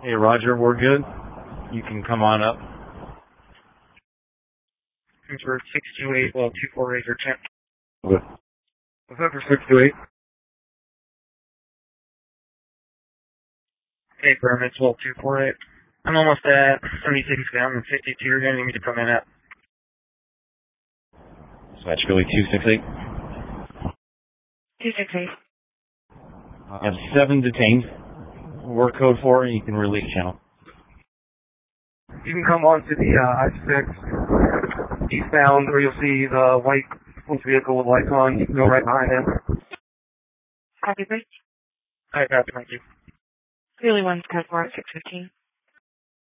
Hey, Roger, we're good. You can come on up. For 628, well, 248 or 10. Good. What's up for 628? Hey, permits, well, 248. I'm almost at 76 down and 52. You're going to need to come in at. Dispatch Philly 268. 268. I have 7 detained. Work code 4, and you can release channel. You can come on to the I-6 eastbound where you'll see the white police vehicle with lights on. You can go right behind him. Copy, please. Alright, copy, thank you. Philly 1's code 4 at 615.